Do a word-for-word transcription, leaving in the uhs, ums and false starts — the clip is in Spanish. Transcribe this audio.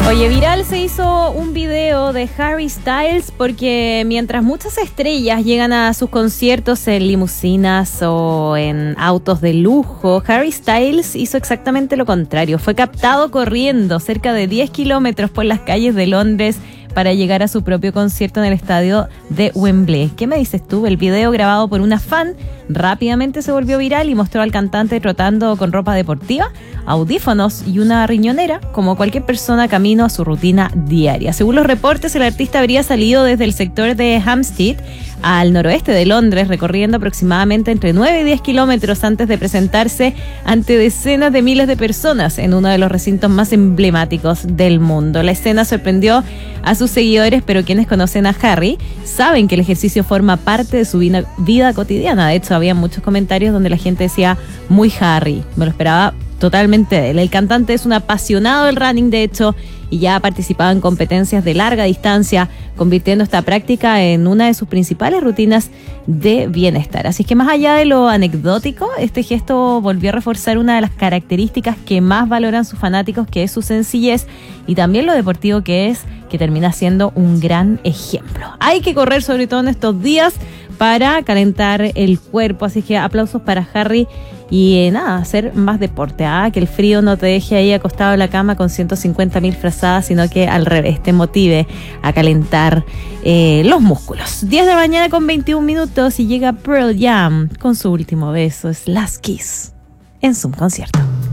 Oye, viral se hizo un video de Harry Styles porque mientras muchas estrellas llegan a sus conciertos en limusinas o en autos de lujo, Harry Styles hizo exactamente lo contrario. Fue captado corriendo cerca de diez kilómetros por las calles de Londres para llegar a su propio concierto en el estadio de Wembley. ¿Qué me dices tú? El video, grabado por una fan, rápidamente se volvió viral y mostró al cantante trotando con ropa deportiva, audífonos y una riñonera, como cualquier persona camino a su rutina diaria. Según los reportes, el artista habría salido desde el sector de Hampstead al noroeste de Londres, recorriendo aproximadamente entre nueve y diez kilómetros antes de presentarse ante decenas de miles de personas en uno de los recintos más emblemáticos del mundo. La escena sorprendió a sus seguidores, pero quienes conocen a Harry saben que el ejercicio forma parte de su vida, vida cotidiana. De hecho, había muchos comentarios donde la gente decía, muy Harry, me lo esperaba totalmente de él. El cantante es un apasionado del running, de hecho, y ya ha participado en competencias de larga distancia, convirtiendo esta práctica en una de sus principales rutinas de bienestar. Así es que más allá de lo anecdótico, este gesto volvió a reforzar una de las características que más valoran sus fanáticos, que es su sencillez, y también lo deportivo que es, que termina siendo un gran ejemplo. Hay que correr, sobre todo en estos días, para calentar el cuerpo, así que aplausos para Harry y eh, nada, hacer más deporte, ¿ah? Que el frío no te deje ahí acostado en la cama con ciento cincuenta mil frazadas, sino que al revés, te motive a calentar eh, los músculos. diez de la mañana con veintiún minutos y llega Pearl Jam con su último beso, es Last Kiss, en su concierto.